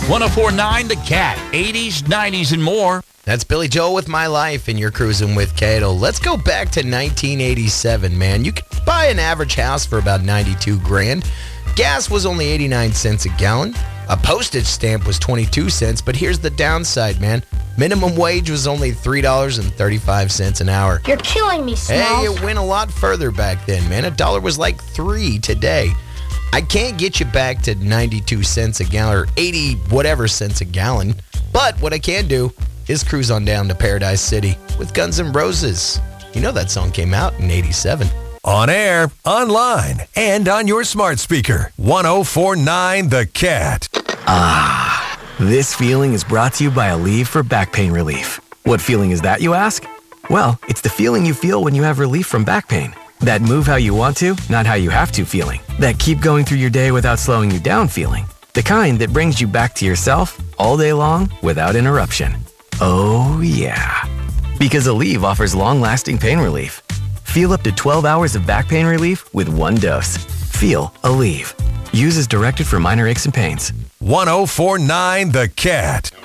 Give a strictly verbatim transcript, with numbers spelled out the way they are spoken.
one oh four point nine The Cat, eighties, nineties, and more. That's Billy Joel with My Life, and you're cruising with Cato. Let's go back to nineteen eighty-seven, man. You could buy an average house for about ninety-two grand. Gas was only eighty-nine cents a gallon. A postage stamp was twenty-two cents, but here's the downside, man. Minimum wage was only three dollars and thirty-five cents an hour. You're killing me, Smalls. Hey, it went a lot further back then, man. A dollar was like three today. I can't get you back to ninety-two cents a gallon or eighty whatever cents a gallon, but what I can do is cruise on down to Paradise City with Guns N' Roses. You know that song came out in eighty-seven. On air, online, and on your smart speaker. one oh four point nine The Cat. Ah, this feeling is brought to you by Aleve for back pain relief. What feeling is that, you ask? Well, it's the feeling you feel when you have relief from back pain. That move how you want to, not how you have to feeling. That keep going through your day without slowing you down feeling. The kind that brings you back to yourself all day long without interruption. Oh, yeah. Because Aleve offers long-lasting pain relief. Feel up to twelve hours of back pain relief with one dose. Feel Aleve. Use as directed for minor aches and pains. one oh four point nine The Cat.